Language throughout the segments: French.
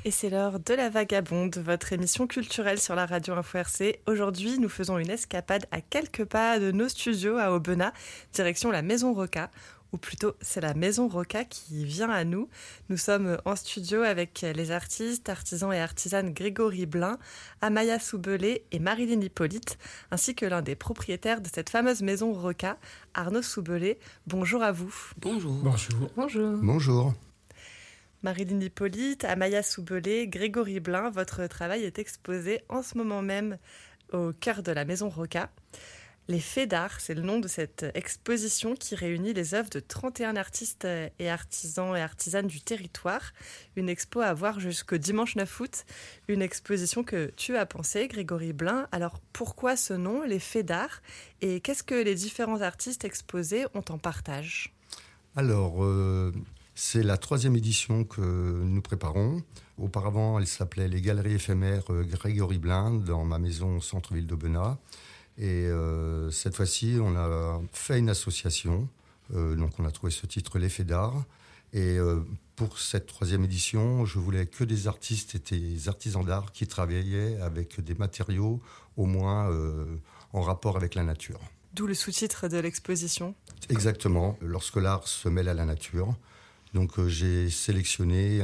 Et c'est l'heure de La Vagabonde, votre émission culturelle sur la radio Info RC. Aujourd'hui, nous faisons une escapade à quelques pas de nos studios à Aubenas, direction la Maison Roca. Ou plutôt, c'est la Maison Roca qui vient à nous. Nous sommes en studio avec les artistes, artisans et artisanes Grégory Blin, Amaya Soubelé et Marilyn Hippolyte, ainsi que l'un des propriétaires de cette fameuse Maison Roca, Arnaud Soubelé. Bonjour à vous. Bonjour. Bonjour. Bonjour. Bonjour. Marilyn Hippolyte, Amaya Soubelé, Grégory Blin, votre travail est exposé en ce moment même au cœur de la Maison Roca. Les Faits d'art, c'est le nom de cette exposition qui réunit les œuvres de 31 artistes et artisans et artisanes du territoire. Une expo à voir jusqu'au dimanche 9 août. Une exposition que tu as pensée, Grégory Blin. Alors pourquoi ce nom, Les Faits d'art, et qu'est-ce que les différents artistes exposés ont en partage ? Alors, c'est la 3e édition que nous préparons. Auparavant, elle s'appelait les Galeries éphémères Grégory Blin dans ma maison au centre-ville d'Aubenas. Et cette fois-ci, on a fait une association. Donc, on a trouvé ce titre, Les Faits d'art. Et pour cette 3e édition, je voulais que des artistes et des artisans d'art qui travaillaient avec des matériaux au moins en rapport avec la nature. D'où le sous-titre de l'exposition. Exactement, lorsque l'art se mêle à la nature. Donc j'ai sélectionné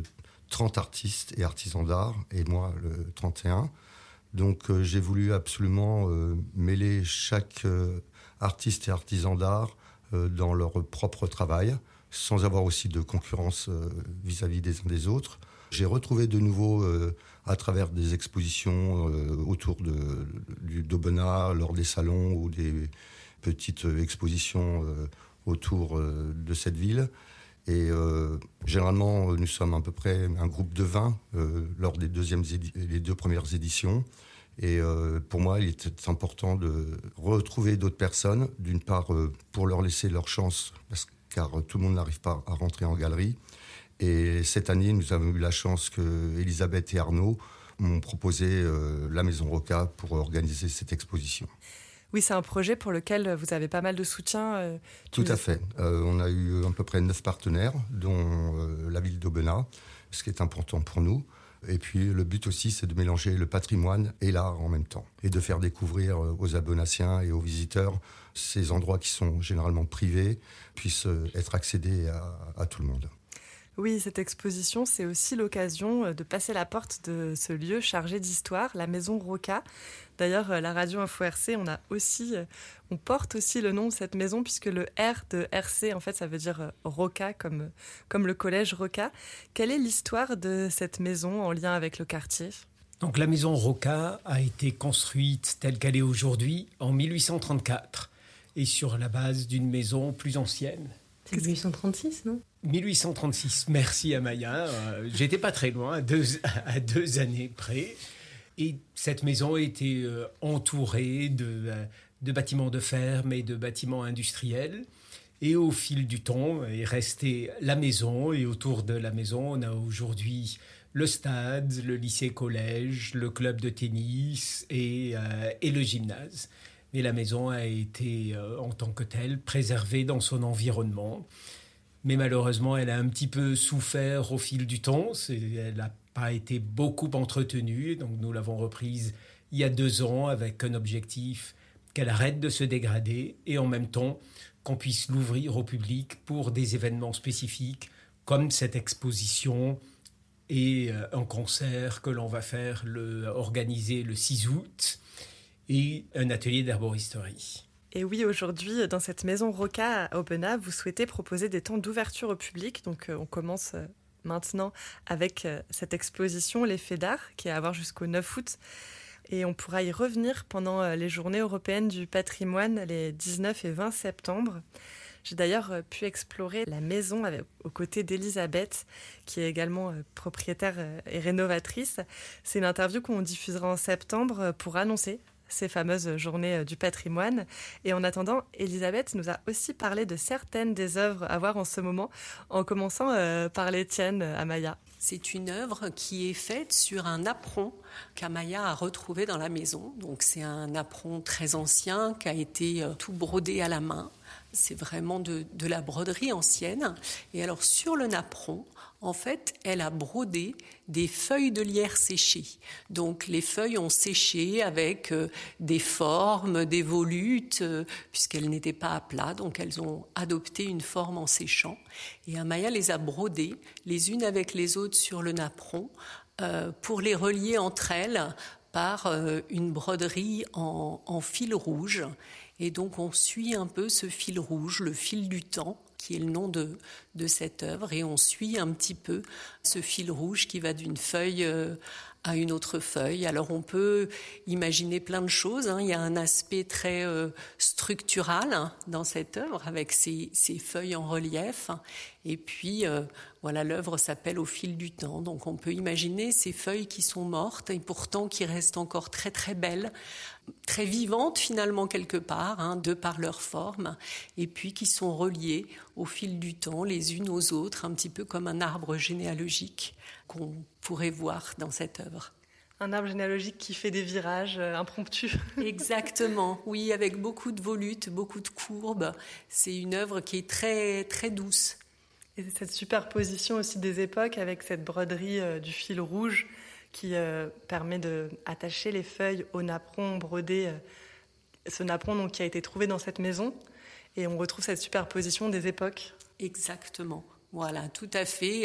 30 artistes et artisans d'art, et moi le 31. Donc j'ai voulu absolument mêler chaque artiste et artisan d'art dans leur propre travail, sans avoir aussi de concurrence vis-à-vis des uns des autres. J'ai retrouvé de nouveau, à travers des expositions autour d'Aubenas, lors des salons ou des petites expositions autour de cette ville. Et généralement, nous sommes à peu près un groupe de 20 lors des les 2 premières éditions. Et pour moi, il était important de retrouver d'autres personnes, d'une part pour leur laisser leur chance, car tout le monde n'arrive pas à rentrer en galerie. Et cette année, nous avons eu la chance que Elisabeth et Arnaud m'ont proposé la Maison Roca pour organiser cette exposition. Oui, c'est un projet pour lequel vous avez pas mal de soutien. Tout à fait. On a eu à peu près 9 partenaires, dont la ville d'Aubenas, ce qui est important pour nous. Et puis le but aussi, c'est de mélanger le patrimoine et l'art en même temps. Et de faire découvrir aux Aubenassiens et aux visiteurs ces endroits qui sont généralement privés, puissent être accédés à tout le monde. Oui, cette exposition, c'est aussi l'occasion de passer la porte de ce lieu chargé d'histoire, la Maison Roca. D'ailleurs, la radio Info RC, on porte aussi le nom de cette maison, puisque le R de RC, en fait, ça veut dire Roca, comme le collège Roca. Quelle est l'histoire de cette maison en lien avec le quartier ? Donc la Maison Roca a été construite telle qu'elle est aujourd'hui en 1834 et sur la base d'une maison plus ancienne. C'est 1836, non ? 1836, merci Amaya. J'étais pas très loin, à deux années près. Et cette maison a été entourée de bâtiments de ferme et de bâtiments industriels. Et au fil du temps est restée la maison. Et autour de la maison, on a aujourd'hui le stade, le lycée-collège, le club de tennis et le gymnase. Mais la maison a été, en tant que telle, préservée dans son environnement. Mais malheureusement, elle a un petit peu souffert au fil du temps. Elle n'a pas été beaucoup entretenue. Donc nous l'avons reprise il y a 2 ans avec un objectif qu'elle arrête de se dégrader et en même temps qu'on puisse l'ouvrir au public pour des événements spécifiques comme cette exposition et un concert que l'on va organiser le 6 août et un atelier d'herboristerie. Et oui, aujourd'hui, dans cette Maison Roca à Aubenas, vous souhaitez proposer des temps d'ouverture au public. Donc, on commence maintenant avec cette exposition Les Faits d'art, qui est à voir jusqu'au 9 août. Et on pourra y revenir pendant les journées européennes du patrimoine, les 19 et 20 septembre. J'ai d'ailleurs pu explorer la maison aux côtés d'Elisabeth, qui est également propriétaire et rénovatrice. C'est une interview qu'on diffusera en septembre pour annoncer ces fameuses journées du patrimoine. Et en attendant, Elisabeth nous a aussi parlé de certaines des œuvres à voir en ce moment, en commençant par les tiennes, Amaya. C'est une œuvre qui est faite sur un apron qu'Amaya a retrouvé dans la maison. Donc c'est un apron très ancien qui a été tout brodé à la main. C'est vraiment de la broderie ancienne. Et alors sur le napperon, En fait, elle a brodé des feuilles de lierre séchées. Donc les feuilles ont séché avec des formes, des volutes, puisqu'elles n'étaient pas à plat, donc elles ont adopté une forme en séchant. Et Amaya les a brodées les unes avec les autres sur le napperon pour les relier entre elles par une broderie en fil rouge. Et donc on suit un peu ce fil rouge, le fil du temps, qui est le nom de cette œuvre, et on suit un petit peu ce fil rouge qui va d'une feuille à une autre feuille. Alors on peut imaginer plein de choses, hein. Il y a un aspect très structural dans cette œuvre, avec ces feuilles en relief, et puis voilà, l'œuvre s'appelle Au fil du temps, donc on peut imaginer ces feuilles qui sont mortes, et pourtant qui restent encore très très belles, très vivantes finalement quelque part, hein, de par leur forme, et puis qui sont reliées au fil du temps, les unes aux autres, un petit peu comme un arbre généalogique qu'on pourrait voir dans cette œuvre. Un arbre généalogique qui fait des virages impromptus. Exactement, oui, avec beaucoup de volutes, beaucoup de courbes. C'est une œuvre qui est très, très douce. Et cette superposition aussi des époques avec cette broderie du fil rouge qui permet d'attacher les feuilles au napperon brodé, ce napperon donc, qui a été trouvé dans cette maison. Et on retrouve cette superposition des époques. Exactement, voilà, tout à fait.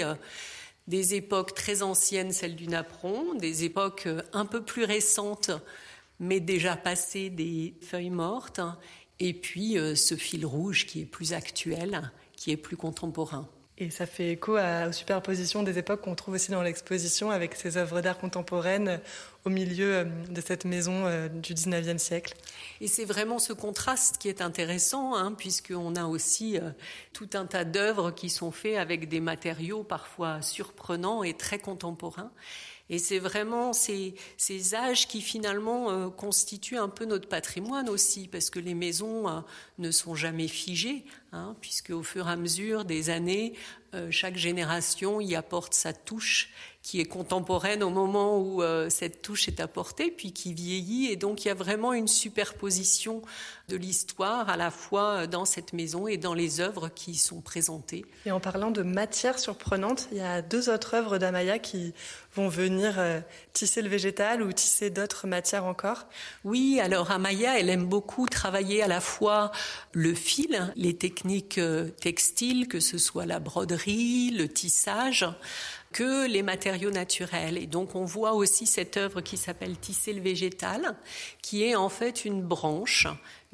Des époques très anciennes, celles du napperon, des époques un peu plus récentes, mais déjà passées des feuilles mortes, et puis ce fil rouge qui est plus actuel, qui est plus contemporain. Et ça fait écho aux superpositions des époques qu'on trouve aussi dans l'exposition avec ces œuvres d'art contemporaines au milieu de cette maison du 19e siècle. Et c'est vraiment ce contraste qui est intéressant, hein, puisqu'on a aussi tout un tas d'œuvres qui sont faites avec des matériaux parfois surprenants et très contemporains. Et c'est vraiment ces âges qui finalement constituent un peu notre patrimoine aussi, parce que les maisons ne sont jamais figées, hein, puisque au fur et à mesure des années, chaque génération y apporte sa touche qui est contemporaine au moment où cette touche est apportée, puis qui vieillit. Et donc il y a vraiment une superposition de l'histoire à la fois dans cette maison et dans les œuvres qui y sont présentées. Et en parlant de matières surprenantes, il y a 2 autres œuvres d'Amaya qui vont venir tisser le végétal ou tisser d'autres matières encore. Oui, alors Amaya, elle aime beaucoup travailler à la fois le fil, les techniques textiles, que ce soit la broderie, le tissage, que les matériaux naturels. Et donc on voit aussi cette œuvre qui s'appelle Tisser le végétal, qui est en fait une branche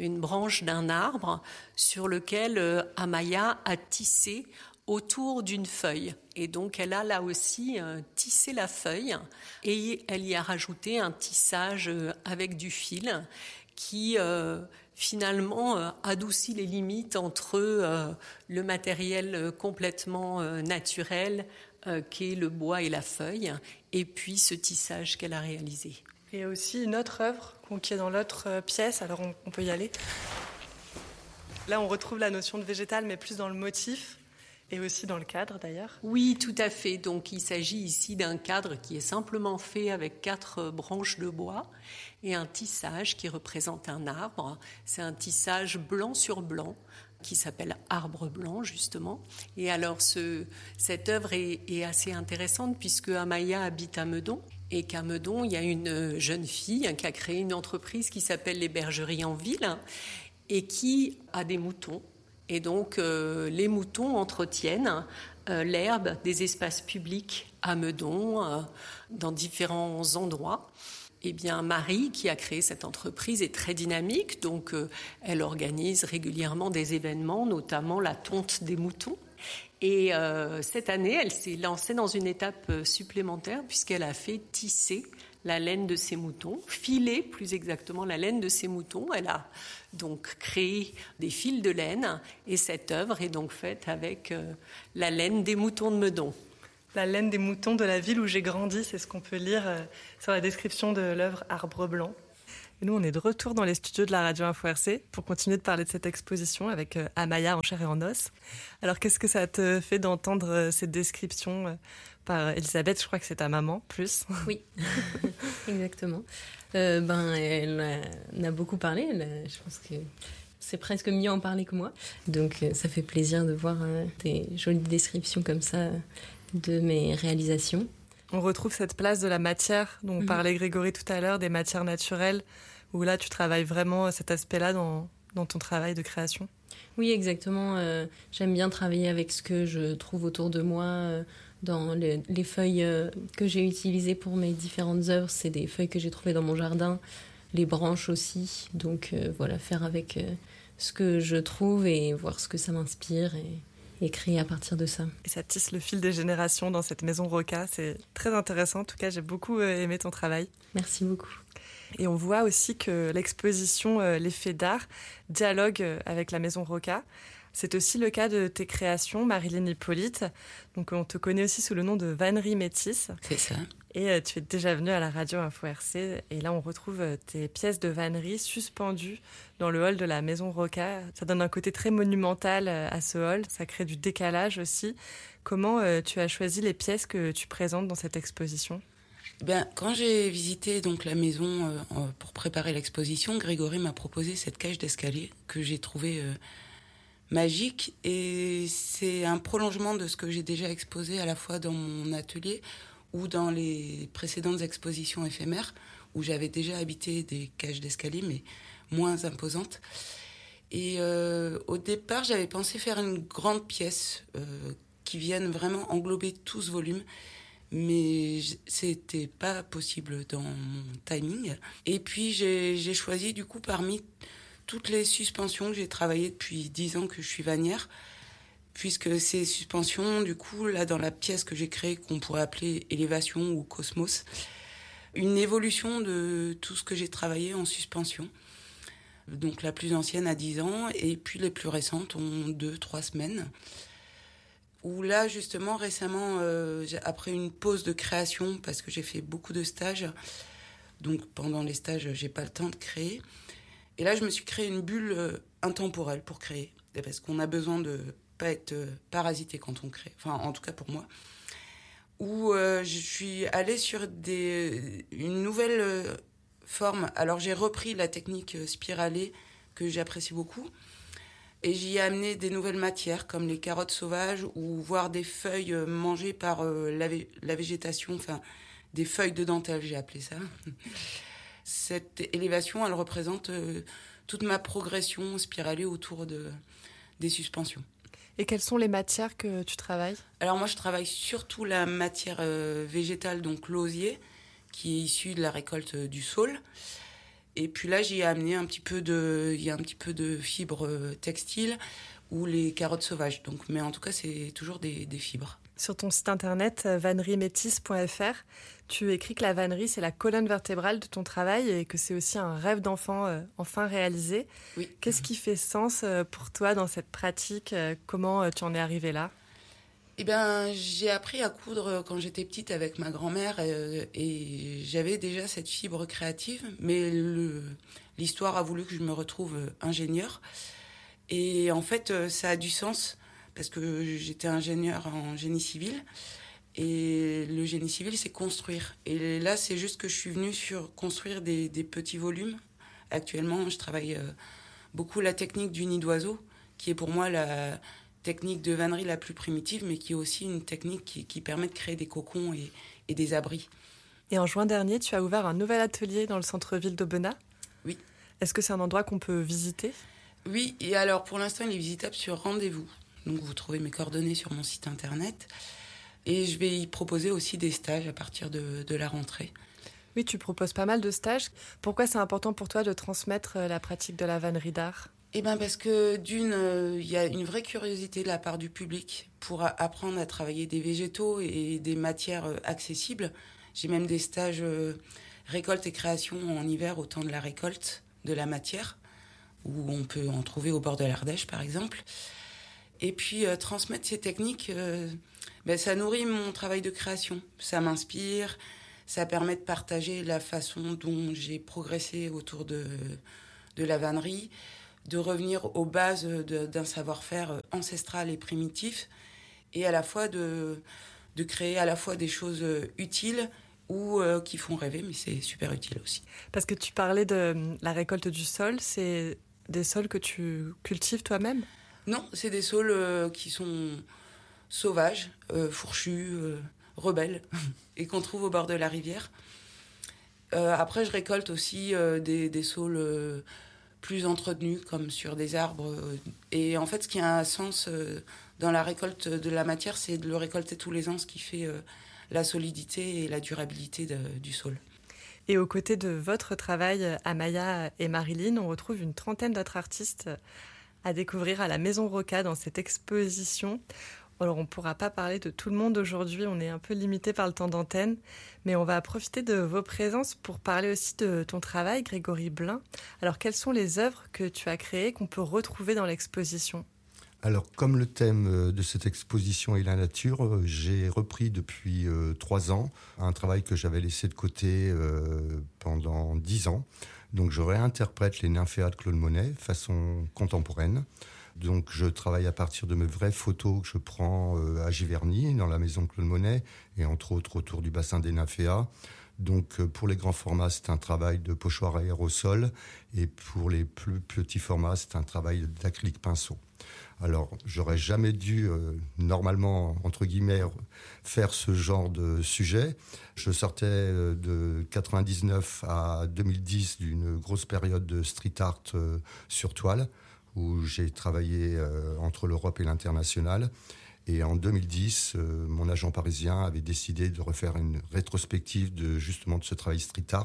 d'un arbre sur lequel Amaya a tissé autour d'une feuille. Et donc elle a là aussi tissé la feuille et elle y a rajouté un tissage avec du fil qui finalement adoucit les limites entre le matériel complètement naturel qu'est le bois et la feuille, et puis ce tissage qu'elle a réalisé. Et aussi une autre œuvre qui est dans l'autre pièce, alors on peut y aller. Là, on retrouve la notion de végétal, mais plus dans le motif, et aussi dans le cadre d'ailleurs. Oui, tout à fait. Donc il s'agit ici d'un cadre qui est simplement fait avec 4 branches de bois et un tissage qui représente un arbre. C'est un tissage blanc sur blanc, qui s'appelle Arbre blanc, justement. Et alors, cette œuvre est assez intéressante puisque Amaya habite à Meudon. Et qu'à Meudon, il y a une jeune fille qui a créé une entreprise qui s'appelle les Bergeries en Ville et qui a des moutons. Et donc, les moutons entretiennent l'herbe des espaces publics à Meudon, dans différents endroits. Eh bien, Marie, qui a créé cette entreprise, est très dynamique, donc elle organise régulièrement des événements, notamment la tonte des moutons. Et cette année, elle s'est lancée dans une étape supplémentaire puisqu'elle a fait tisser la laine de ses moutons, filer plus exactement la laine de ses moutons. Elle a donc créé des fils de laine et cette œuvre est donc faite avec la laine des moutons de Meudon. La laine des moutons de la ville où j'ai grandi, c'est ce qu'on peut lire sur la description de l'œuvre Arbre blanc. Et nous, on est de retour dans les studios de la Radio Info RC pour continuer de parler de cette exposition avec Amaya en chair et en os. Alors, qu'est-ce que ça te fait d'entendre cette description par Elisabeth? Je crois que c'est ta maman, plus. Oui, exactement. Elle en a beaucoup parlé. Je pense que c'est presque mieux en parler que moi. Donc, ça fait plaisir de voir des jolies descriptions comme ça de mes réalisations. On retrouve cette place de la matière dont parlait Grégory tout à l'heure, des matières naturelles, où là tu travailles vraiment cet aspect-là dans ton travail de création. Oui, exactement. J'aime bien travailler avec ce que je trouve autour de moi. Dans les feuilles que j'ai utilisées pour mes différentes œuvres, c'est des feuilles que j'ai trouvées dans mon jardin, les branches aussi. Donc voilà, faire avec ce que je trouve et voir ce que ça m'inspire et créer à partir de ça. Et ça tisse le fil des générations dans cette maison Roca. C'est très intéressant. En tout cas, j'ai beaucoup aimé ton travail. Merci beaucoup. Et on voit aussi que l'exposition L'effet d'art dialogue avec la maison Roca. C'est aussi le cas de tes créations, Marilyn Hippolyte. Donc, on te connaît aussi sous le nom de Vannerie Métis. C'est ça. Et tu es déjà venue à la radio Info RC. Et là, on retrouve tes pièces de vannerie suspendues dans le hall de la maison Roca. Ça donne un côté très monumental à ce hall. Ça crée du décalage aussi. Comment tu as choisi les pièces que tu présentes dans cette exposition ? Quand j'ai visité donc la maison pour préparer l'exposition, Grégory m'a proposé cette cage d'escalier que j'ai trouvée magique, et c'est un prolongement de ce que j'ai déjà exposé à la fois dans mon atelier ou dans les précédentes expositions éphémères où j'avais déjà habité des cages d'escalier mais moins imposantes. Et au départ, j'avais pensé faire une grande pièce qui vienne vraiment englober tout ce volume, mais c'était pas possible dans mon timing. Et puis j'ai choisi du coup parmi toutes les suspensions que j'ai travaillées depuis 10 ans que je suis vannière, puisque ces suspensions, du coup, là dans la pièce que j'ai créée, qu'on pourrait appeler Élévation ou Cosmos, une évolution de tout ce que j'ai travaillé en suspension. Donc la plus ancienne a 10 ans, et puis les plus récentes ont 2-3 semaines. Où là, justement, récemment, après une pause de création, parce que j'ai fait beaucoup de stages, donc pendant les stages, j'ai pas le temps de créer. Et là, je me suis créé une bulle intemporelle pour créer, parce qu'on a besoin de pas être parasité quand on crée, enfin, en tout cas pour moi. Où je suis allée sur une nouvelle forme. Alors, j'ai repris la technique spiralée que j'apprécie beaucoup. Et j'y ai amené des nouvelles matières, comme les carottes sauvages, ou voir des feuilles mangées par la végétation, enfin, des feuilles de dentelle, j'ai appelé ça. Cette élévation, elle représente toute ma progression spiralée autour des suspensions. Et quelles sont les matières que tu travailles ? Alors moi, je travaille surtout la matière végétale, donc l'osier, qui est issue de la récolte du saule. Et puis là, j'y ai amené un petit peu de fibres textiles ou les carottes sauvages. Donc, mais en tout cas, c'est toujours des fibres. Sur ton site internet vanneriemétis.fr, tu écris que la vannerie, c'est la colonne vertébrale de ton travail et que c'est aussi un rêve d'enfant enfin réalisé. Oui. Qu'est-ce qui fait sens pour toi dans cette pratique ? Comment tu en es arrivée là ? J'ai appris à coudre quand j'étais petite avec ma grand-mère et j'avais déjà cette fibre créative, mais l'histoire a voulu que je me retrouve ingénieure. Et en fait, ça a du sens parce que j'étais ingénieure en génie civil et le génie civil, c'est construire. Et là, c'est juste que je suis venue sur construire des petits volumes. Actuellement, je travaille beaucoup la technique du nid d'oiseau, qui est pour moi la technique de vannerie la plus primitive, mais qui est aussi une technique qui permet de créer des cocons et des abris. Et en juin dernier, tu as ouvert un nouvel atelier dans le centre-ville d'Aubenas. Oui. Est-ce que c'est un endroit qu'on peut visiter ? Oui, et alors pour l'instant, il est visitable sur rendez-vous. Donc vous trouvez mes coordonnées sur mon site internet. Et je vais y proposer aussi des stages à partir de la rentrée. Oui, tu proposes pas mal de stages. Pourquoi c'est important pour toi de transmettre la pratique de la vannerie d'art ? Parce que d'une, il y a une vraie curiosité de la part du public pour apprendre à travailler des végétaux et des matières accessibles. J'ai même des stages récolte et création en hiver au temps de la récolte de la matière, où on peut en trouver au bord de l'Ardèche par exemple. Et puis transmettre ces techniques, ça nourrit mon travail de création. Ça m'inspire, ça permet de partager la façon dont j'ai progressé autour de la vannerie, de revenir aux bases d'un savoir-faire ancestral et primitif, et à la fois de créer à la fois des choses utiles ou qui font rêver, mais c'est super utile aussi. Parce que tu parlais de la récolte du sol, c'est des sols que tu cultives toi-même ? Non, c'est des sols qui sont sauvages, fourchus, rebelles, et qu'on trouve au bord de la rivière. Après, je récolte aussi des saules plus entretenus, comme sur des arbres. Et en fait, ce qui a un sens dans la récolte de la matière, c'est de le récolter tous les ans, ce qui fait la solidité et la durabilité du saule. Et aux côtés de votre travail, Amaya et Marilyn, on retrouve une trentaine d'autres artistes à découvrir à la Maison Roca dans cette exposition. Alors, on ne pourra pas parler de tout le monde aujourd'hui, on est un peu limité par le temps d'antenne, mais on va profiter de vos présences pour parler aussi de ton travail, Grégory Blin. Alors, quelles sont les œuvres que tu as créées, qu'on peut retrouver dans l'exposition ? Alors, comme le thème de cette exposition est la nature, j'ai repris depuis 3 ans un travail que j'avais laissé de côté pendant 10 ans. Donc, je réinterprète les nymphéas de Claude Monet façon contemporaine. Donc, je travaille à partir de mes vraies photos que je prends à Giverny, dans la maison de Claude Monet, et entre autres autour du bassin des nymphéas. Donc, pour les grands formats, c'est un travail de pochoir aérosol, et pour les plus petits formats, c'est un travail d'acrylique pinceau. Alors, j'aurais jamais dû, normalement, entre guillemets, faire ce genre de sujet. Je sortais de 99 à 2010 d'une grosse période de street art sur toile, où j'ai travaillé entre l'Europe et l'international. Et en 2010, mon agent parisien avait décidé de refaire une rétrospective de ce travail street art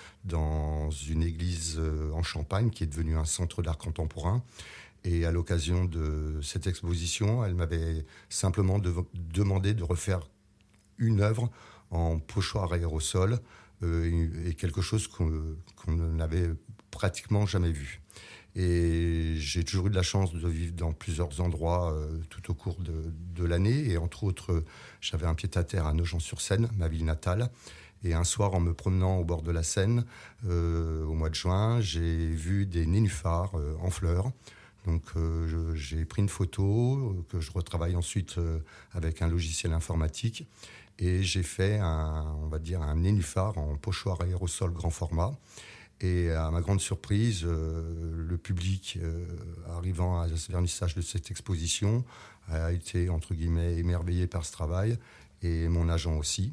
dans une église en Champagne qui est devenue un centre d'art contemporain. Et à l'occasion de cette exposition, elle m'avait simplement demandé de refaire une œuvre en pochoir aérosol et quelque chose qu'on n'avait pratiquement jamais vu. Et j'ai toujours eu de la chance de vivre dans plusieurs endroits tout au cours de l'année. Et entre autres, j'avais un pied-à-terre à Nogent-sur-Seine, ma ville natale. Et un soir, en me promenant au bord de la Seine, au mois de juin, j'ai vu des nénuphars en fleurs. Donc j'ai pris une photo que je retravaille ensuite avec un logiciel informatique. Et j'ai fait un nénuphar en pochoir aérosol grand format. Et à ma grande surprise, le public arrivant à ce vernissage de cette exposition a été, entre guillemets, émerveillé par ce travail, et mon agent aussi.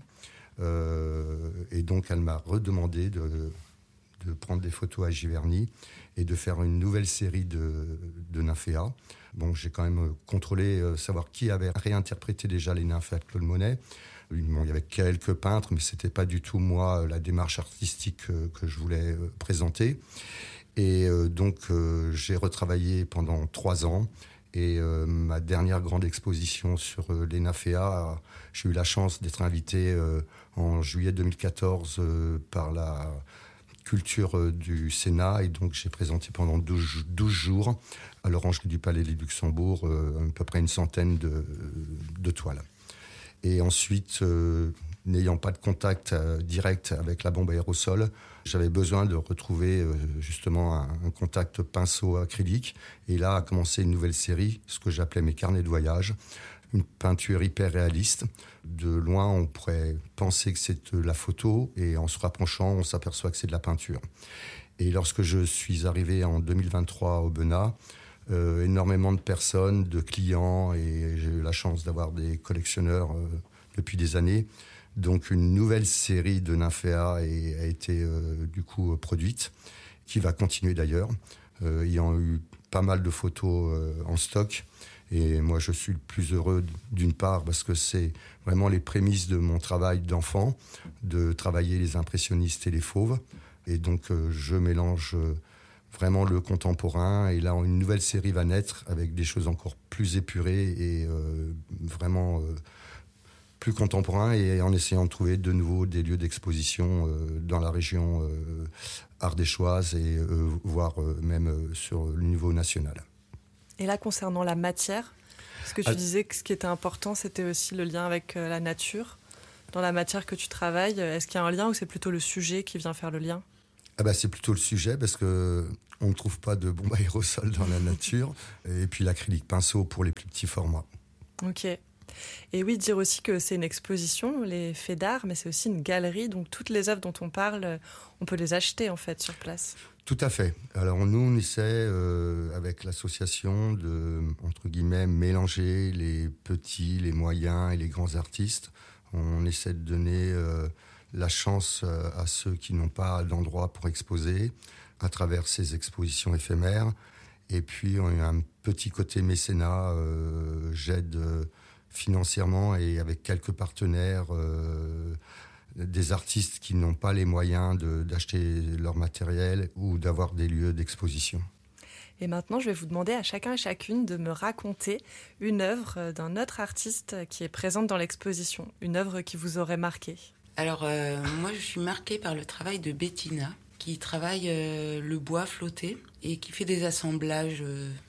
Et donc, elle m'a redemandé de prendre des photos à Giverny et de faire une nouvelle série de nymphéas. Bon, j'ai quand même contrôlé, savoir qui avait réinterprété déjà les nymphéas de Claude Monet. Bon, il y avait quelques peintres, mais c'était pas du tout moi la démarche artistique que je voulais présenter. Et donc j'ai retravaillé pendant 3 ans. Et ma dernière grande exposition sur les nymphéas, j'ai eu la chance d'être invité en juillet 2014 par la culture du Sénat. Et donc j'ai présenté pendant 12 jours à l'Orangerie du Palais du Luxembourg à peu près une centaine de toiles. Et ensuite, n'ayant pas de contact direct avec la bombe aérosol, j'avais besoin de retrouver justement un contact pinceau acrylique. Et là a commencé une nouvelle série, ce que j'appelais mes carnets de voyage. Une peinture hyper réaliste. De loin, on pourrait penser que c'est de la photo, et en se rapprochant, on s'aperçoit que c'est de la peinture. Et lorsque je suis arrivé en 2023 au Benat, énormément de personnes, de clients, et j'ai eu la chance d'avoir des collectionneurs depuis des années. Donc une nouvelle série de nymphéas a été du coup produite, qui va continuer d'ailleurs, ayant eu pas mal de photos en stock. Et moi, je suis le plus heureux d'une part parce que c'est vraiment les prémices de mon travail d'enfant, de travailler les impressionnistes et les fauves. Et donc, je mélange vraiment le contemporain. Et là, une nouvelle série va naître avec des choses encore plus épurées et vraiment plus contemporains, et en essayant de trouver de nouveau des lieux d'exposition dans la région ardéchoise et voire même sur le niveau national. Et là, concernant la matière, parce que tu disais que ce qui était important, c'était aussi le lien avec la nature. Dans la matière que tu travailles, est-ce qu'il y a un lien ou c'est plutôt le sujet qui vient faire le lien ? C'est plutôt le sujet, parce qu'on ne trouve pas de bombe aérosol dans la nature. Et puis l'acrylique pinceau pour les plus petits formats. Ok. Et oui, dire aussi que c'est une exposition, les faits d'art, mais c'est aussi une galerie, donc toutes les œuvres dont on parle, on peut les acheter en fait sur place. Tout à fait. Alors nous, on essaie avec l'association de, entre guillemets, mélanger les petits, les moyens et les grands artistes. On essaie de donner la chance à ceux qui n'ont pas d'endroit pour exposer à travers ces expositions éphémères. Et puis, on a un petit côté mécénat. J'aide financièrement et avec quelques partenaires des artistes qui n'ont pas les moyens d'acheter leur matériel ou d'avoir des lieux d'exposition. Et maintenant, je vais vous demander à chacun et chacune de me raconter une œuvre d'un autre artiste qui est présente dans l'exposition, une œuvre qui vous aurait marqué. Alors, moi, je suis marquée par le travail de Bettina, qui travaille le bois flotté et qui fait des assemblages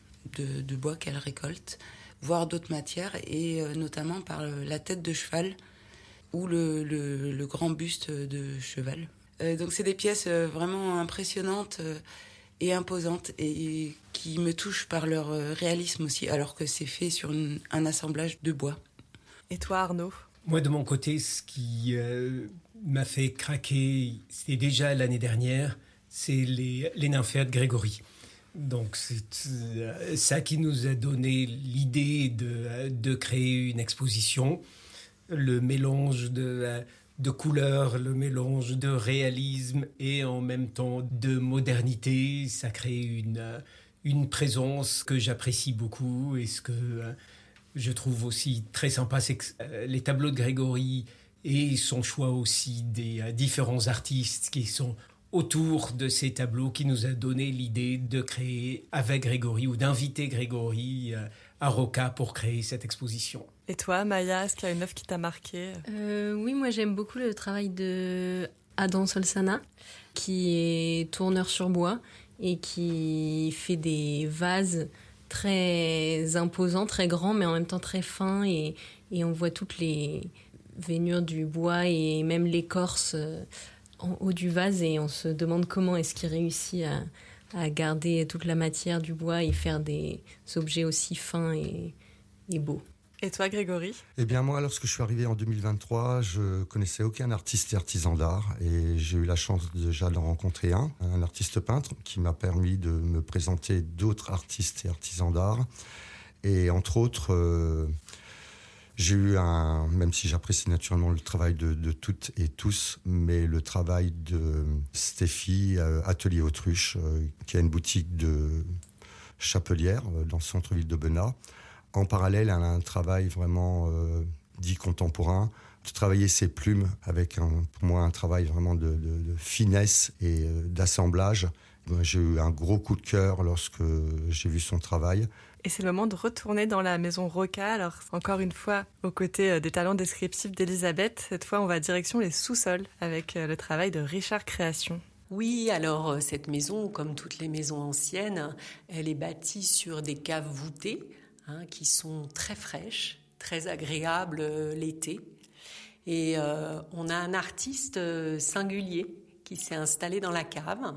de bois qu'elle récolte, voire d'autres matières, et notamment par la tête de cheval ou le grand buste de cheval. Donc, c'est des pièces vraiment impressionnantes et imposantes et qui me touchent par leur réalisme aussi, alors que c'est fait sur un assemblage de bois. Et toi, Arnaud ? Moi, de mon côté, ce qui m'a fait craquer, c'était déjà l'année dernière, c'est les nymphéas de Grégory. Donc, c'est ça qui nous a donné l'idée de créer une exposition. Le mélange de couleurs, le mélange de réalisme et en même temps de modernité, ça crée une présence que j'apprécie beaucoup et ce que je trouve aussi très sympa, c'est que les tableaux de Grégory et son choix aussi des différents artistes qui sont autour de ces tableaux qui nous a donné l'idée de créer avec Grégory ou d'inviter Grégory à Roca pour créer cette exposition. Et toi, Maya, est-ce qu'il y a une œuvre qui t'a marqué ? Oui, moi j'aime beaucoup le travail de Adam Solsana, qui est tourneur sur bois et qui fait des vases très imposants, très grands, mais en même temps très fins, et on voit toutes les veinures du bois et même l'écorce en haut du vase, et on se demande comment est-ce qu'il réussit à garder toute la matière du bois et faire des objets aussi fins et beaux. Et toi, Grégory ? Eh bien, moi, lorsque je suis arrivé en 2023, je connaissais aucun artiste et artisan d'art. Et j'ai eu la chance déjà d'en rencontrer un artiste peintre, qui m'a permis de me présenter d'autres artistes et artisans d'art. Et entre autres, j'ai eu même si j'apprécie naturellement le travail de toutes et tous, mais le travail de Stéphie, Atelier Autruche, qui a une boutique de chapelière dans le centre-ville d'Aubenas. En parallèle, elle a un travail vraiment dit contemporain, de travailler ses plumes avec, pour moi, un travail vraiment de finesse et d'assemblage. J'ai eu un gros coup de cœur lorsque j'ai vu son travail. Et c'est le moment de retourner dans la maison Roca. Alors, encore une fois, aux côtés des talents descriptifs d'Elisabeth, cette fois, on va direction les sous-sols avec le travail de Richard Création. Oui, alors cette maison, comme toutes les maisons anciennes, elle est bâtie sur des caves voûtées, qui sont très fraîches, très agréables l'été. Et on a un artiste singulier qui s'est installé dans la cave.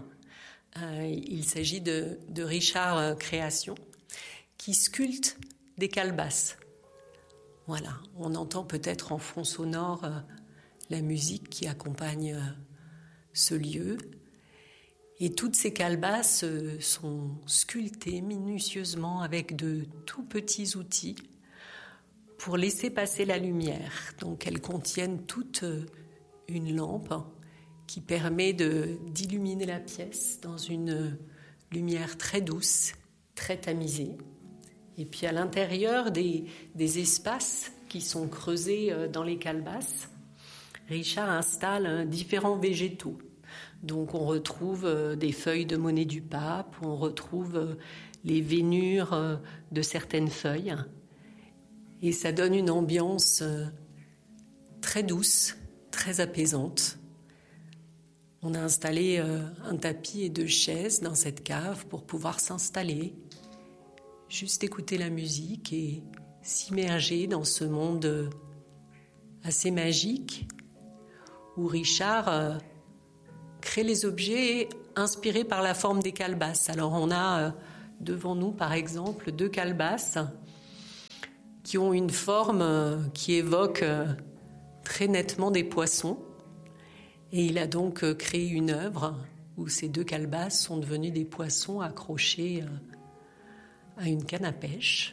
Il s'agit de Richard Création, qui sculpte des calebasses. Voilà, on entend peut-être en fond sonore la musique qui accompagne ce lieu. Et toutes ces calebasses sont sculptées minutieusement avec de tout petits outils pour laisser passer la lumière. Donc elles contiennent toute une lampe qui permet d'illuminer la pièce dans une lumière très douce, très tamisée. Et puis à l'intérieur des espaces qui sont creusés dans les calebasses, Richard installe différents végétaux. Donc on retrouve des feuilles de monnaie du pape, on retrouve les veinures de certaines feuilles. Et ça donne une ambiance très douce, très apaisante. On a installé un tapis et 2 chaises dans cette cave pour pouvoir s'installer, juste écouter la musique et s'immerger dans ce monde assez magique où Richard crée les objets inspirés par la forme des calebasses. Alors on a devant nous par exemple 2 calebasses qui ont une forme qui évoque très nettement des poissons. Et il a donc créé une œuvre où ces 2 calebasses sont devenues des poissons accrochés à une canne à pêche.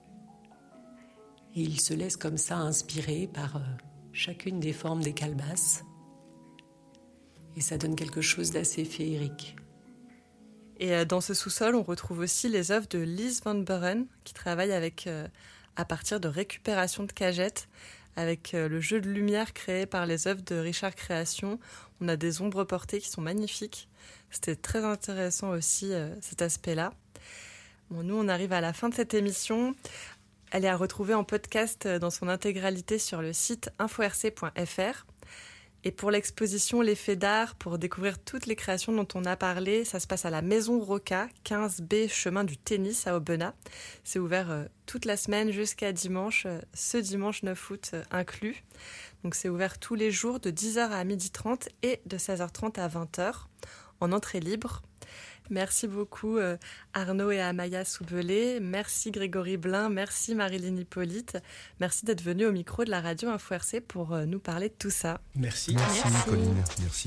Et il se laisse comme ça inspirer par chacune des formes des calebasses. Et ça donne quelque chose d'assez féerique. Et dans ce sous-sol, on retrouve aussi les œuvres de Lise Van Buren, qui travaille à partir de récupération de cagettes, avec le jeu de lumière créé par les œuvres de Richard Création. On a des ombres portées qui sont magnifiques. C'était très intéressant aussi, cet aspect-là. Bon, nous, on arrive à la fin de cette émission. Elle est à retrouver en podcast dans son intégralité sur le site info-rc.fr. Et pour l'exposition Les Faits d'Art, pour découvrir toutes les créations dont on a parlé, ça se passe à la Maison Roca, 15B, chemin du Tennis à Aubenas. C'est ouvert toute la semaine jusqu'à dimanche, ce dimanche 9 août inclus. Donc c'est ouvert tous les jours de 10h à 12h30 et de 16h30 à 20h en entrée libre. Merci beaucoup Arnaud et Amaya Soubelé, merci Grégory Blin, merci Marilyn Hippolyte, merci d'être venu au micro de la radio Info RC pour nous parler de tout ça. Merci. Merci Colline, merci.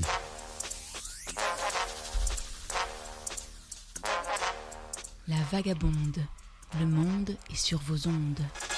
La Vagabonde, le monde est sur vos ondes.